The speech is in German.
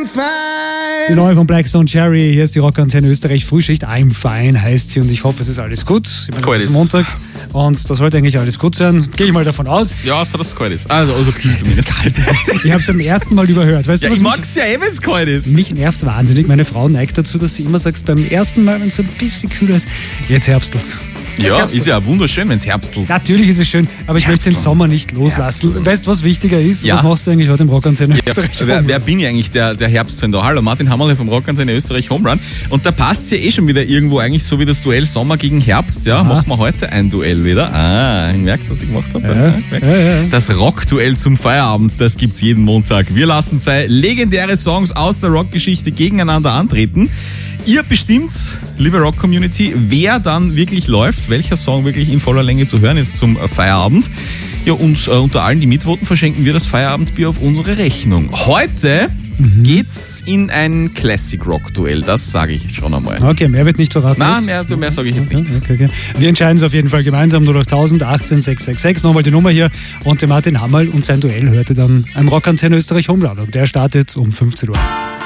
I'm fine. Die neue von Blackstone Cherry, hier ist die Rockantenne Österreich Frühschicht. I'm fine heißt sie und ich hoffe, es ist alles gut. Ich meine, es ist Montag und da sollte eigentlich alles gut sein. Gehe ich mal davon aus. Ja, außer dass es kalt ist. Also kühl zumindest. Ich habe es beim ersten Mal überhört. Weißt du, was ich mag es ja wenn es kalt ist. Mich nervt wahnsinnig. Meine Frau neigt dazu, dass sie immer sagt, beim ersten Mal, wenn es ein bisschen kühler ist, jetzt herbstelt's. Ja, ist ja wunderschön, wenn es herbstelt. Natürlich ist es schön, aber ich möchte den Sommer nicht loslassen. Weißt du, was wichtiger ist? Ja. Was machst du eigentlich heute im Rockantenne Österreich? Wer bin ich eigentlich, der Herbstfan da? Hallo, Martin Hammerle vom Rockantenne Österreich Home Run. Und da passt ja schon wieder irgendwo eigentlich so wie das Duell Sommer gegen Herbst. Ja, machen wir heute ein Duell wieder. Ich merke, was ich gemacht habe. Ja. Das Rockduell zum Feierabend, das gibt's jeden Montag. Wir lassen zwei legendäre Songs aus der Rockgeschichte gegeneinander antreten. Ihr bestimmt, liebe Rock-Community, wer dann wirklich läuft, welcher Song wirklich in voller Länge zu hören ist zum Feierabend. Ja, und unter allen, die mitvoten, verschenken wir das Feierabendbier auf unsere Rechnung. Heute geht's in ein Classic-Rock-Duell, das sage ich schon einmal. Okay, mehr wird nicht verraten. Nein, mehr sage ich jetzt nicht. Okay. Wir entscheiden es auf jeden Fall gemeinsam, 08000 18 666, nochmal die Nummer hier. Und der Martin Hammerl und sein Duell hörte dann am Rockantenne Österreich Home Run und der startet um 15 Uhr.